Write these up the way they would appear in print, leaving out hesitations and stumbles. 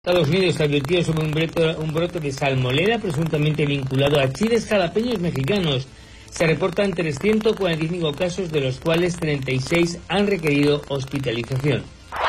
Estados Unidos advirtió sobre un brote de salmonela presuntamente vinculado a chiles jalapeños mexicanos. Se reportan 345 casos, de los cuales 36 han requerido hospitalización.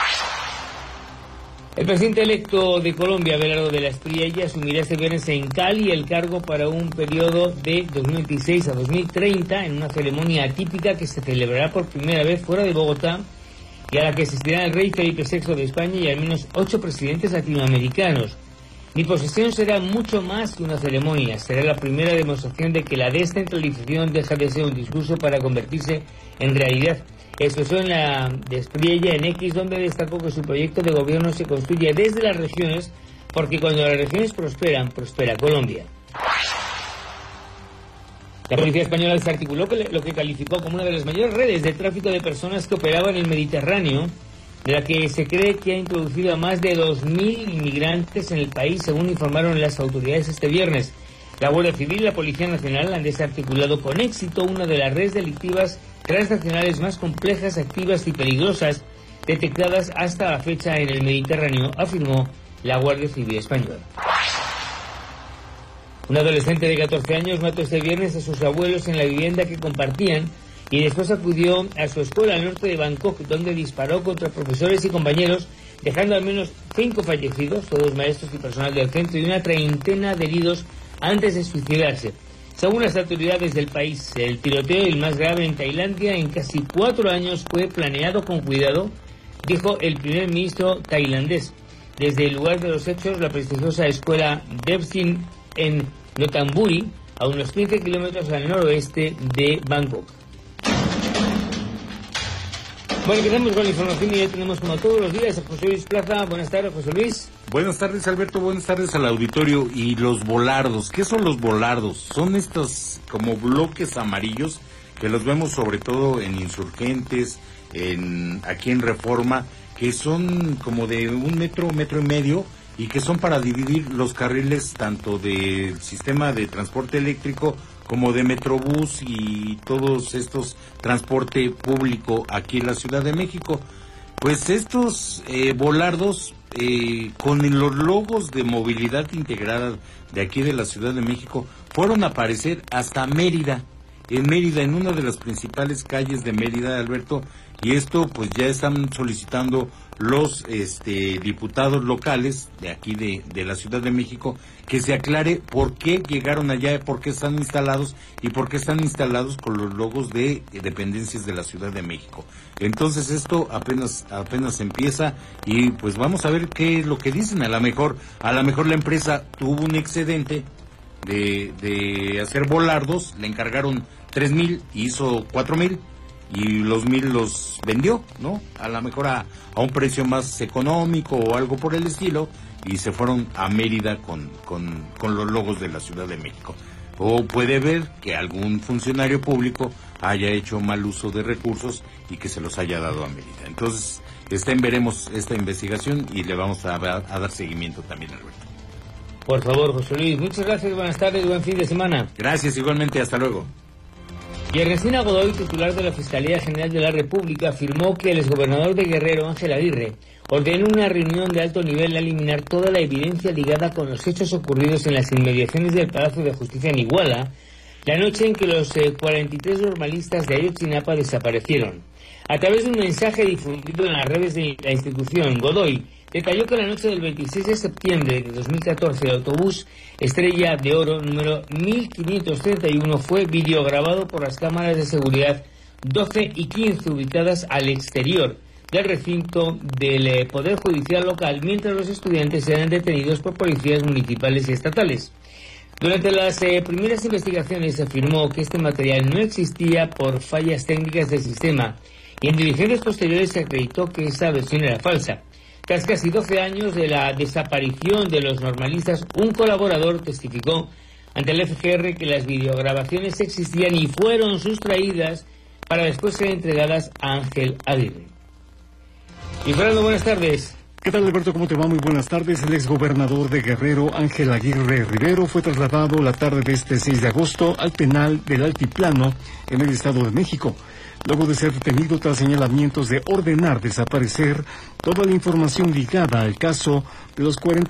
El presidente electo de Colombia, Abelardo de la Espriella, asumirá este viernes en Cali el cargo para un periodo de 2026 a 2030 en una ceremonia atípica que se celebrará por primera vez fuera de Bogotá y a la que asistirán el rey Felipe VI de España y al menos 8 presidentes latinoamericanos. Mi posesión será mucho más que una ceremonia, será la primera demostración de que la descentralización deja de ser un discurso para convertirse en realidad. Expresó en la de Espriella en X, donde destacó que su proyecto de gobierno se construye desde las regiones, porque cuando las regiones prosperan, prospera Colombia. La policía española desarticuló lo que calificó como una de las mayores redes de tráfico de personas que operaba en el Mediterráneo, de la que se cree que ha introducido a más de 2.000 inmigrantes en el país, según informaron las autoridades este viernes. La Guardia Civil y la Policía Nacional han desarticulado con éxito una de las redes delictivas transnacionales más complejas, activas y peligrosas detectadas hasta la fecha en el Mediterráneo, afirmó la Guardia Civil española. Un adolescente de 14 años mató este viernes a sus abuelos en la vivienda que compartían y después acudió a su escuela al norte de Bangkok, donde disparó contra profesores y compañeros, dejando al menos 5 fallecidos, todos maestros y personal del centro, y una treintena de heridos antes de suicidarse. Según las autoridades del país, el tiroteo, el más grave en Tailandia en casi 4 años, fue planeado con cuidado, dijo el primer ministro tailandés. Desde el lugar de los hechos, la prestigiosa escuela Devsin en Nothamburi, a unos 15 kilómetros al noroeste de Bangkok. Bueno, empezamos con la información y ya tenemos, como todos los días, a José Luis Plaza. Buenas tardes, José Luis. Buenas tardes, Alberto. Buenas tardes al auditorio. Y los volardos, ¿qué son los volardos? Son estos como bloques amarillos que los vemos sobre todo en Insurgentes, aquí en Reforma, que son como de 1 metro, 1.5 metros, y que son para dividir los carriles tanto del sistema de transporte eléctrico como de Metrobús y todos estos transporte público aquí en la Ciudad de México. Pues estos volardos con los logos de movilidad integrada de aquí de la Ciudad de México fueron a aparecer hasta Mérida, en una de las principales calles de Mérida, Alberto, y esto pues ya están solicitando los diputados locales de aquí de la Ciudad de México que se aclare por qué llegaron allá, por qué están instalados y por qué están instalados con los logos de dependencias de la Ciudad de México. Entonces esto apenas empieza y pues vamos a ver qué es lo que dicen. A lo mejor la empresa tuvo un excedente de hacer volardos, le encargaron 3,000 y hizo 4,000 y los 1,000 los vendió, ¿no? A lo mejor a un precio más económico o algo por el estilo, y se fueron a Mérida con los logos de la Ciudad de México. O puede ver que algún funcionario público haya hecho mal uso de recursos y que se los haya dado a Mérida. Entonces, veremos esta investigación y le vamos a dar seguimiento también, Alberto. Por favor, José Luis, muchas gracias, buenas tardes, buen fin de semana. Gracias, igualmente, hasta luego. Y Ernestina Godoy, titular de la Fiscalía General de la República, afirmó que el exgobernador de Guerrero, Ángel Aguirre, ordenó una reunión de alto nivel a eliminar toda la evidencia ligada con los hechos ocurridos en las inmediaciones del Palacio de Justicia en Iguala, la noche en que los 43 normalistas de Ayotzinapa desaparecieron. A través de un mensaje difundido en las redes de la institución, Godoy detalló que la noche del 26 de septiembre de 2014 el autobús Estrella de Oro número 1531 fue videograbado por las cámaras de seguridad 12 y 15 ubicadas al exterior del recinto del Poder Judicial local, mientras los estudiantes eran detenidos por policías municipales y estatales. Durante las primeras investigaciones se afirmó que este material no existía por fallas técnicas del sistema, y en diligencias posteriores se acreditó que esa versión era falsa. Tras casi 12 años de la desaparición de los normalistas, un colaborador testificó ante el FGR que las videograbaciones existían y fueron sustraídas para después ser entregadas a Ángel Aguirre. Y Fernando, buenas tardes. ¿Qué tal, Alberto? ¿Cómo te va? Muy buenas tardes. El exgobernador de Guerrero, Ángel Aguirre Rivero, fue trasladado la tarde de este 6 de agosto al penal del Altiplano en el Estado de México, luego de ser detenido tras señalamientos de ordenar desaparecer toda la información ligada al caso de los 40